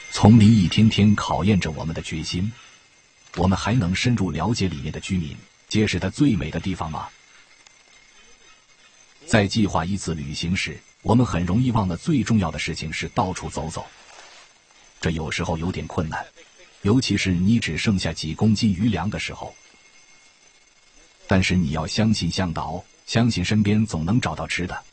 丛林一天天考验着我们的决心，我们还能深入了解里面的居民，揭示它最美的地方吗？在计划一次旅行时，我们很容易忘了最重要的事情是到处走走。这有时候有点困难，尤其是你只剩下几公斤余粮的时候。但是你要相信向导，相信身边总能找到吃的。